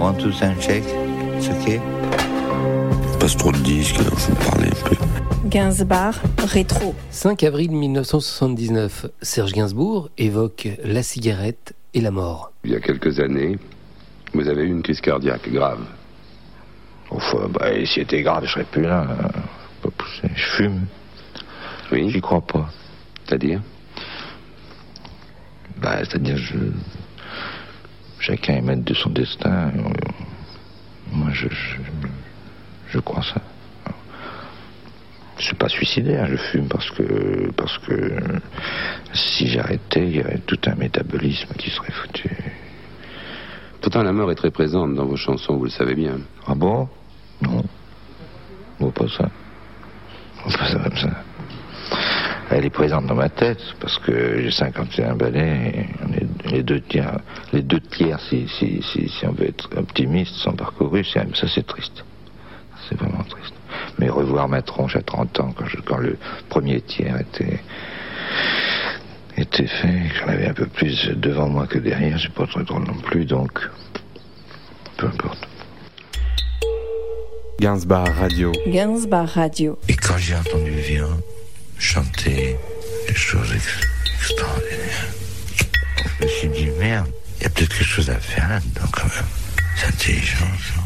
Want to sound check. It's okay. Passe trop de disques, alors je vous parlais un peu. Gainsbourg, rétro. 5 avril 1979, Serge Gainsbourg évoque la cigarette et la mort. Il y a quelques années, vous avez eu une crise cardiaque grave. Enfin, si c'était grave, je serais plus là. Pas pousser. Je fume. Oui. J'y crois pas. C'est-à-dire ? C'est-à-dire, chacun est maître de son destin. Moi, je crois ça. Je suis pas suicidaire, je fume parce que si j'arrêtais, il y aurait tout un métabolisme qui serait foutu. Pourtant, la mort est très présente dans vos chansons, vous le savez bien. Ah bon ? Non. Bon, pas ça. Pas ça comme ça. Elle est présente dans ma tête parce que j'ai 51 ballets et on est les deux tiers, si on veut être optimiste, sont parcourus. Ça, c'est triste. C'est vraiment triste. Mais revoir ma tronche à 30 ans, quand le premier tiers était fait, j'en avais un peu plus devant moi que derrière, c'est pas très drôle non plus, donc peu importe. Gainsbourg Radio. Gainsbourg Radio. Et quand j'ai entendu Vian chanter des choses extraordinaires, je me suis dit, merde, il y a peut-être quelque chose à faire là-dedans quand même. C'est intelligent, ça.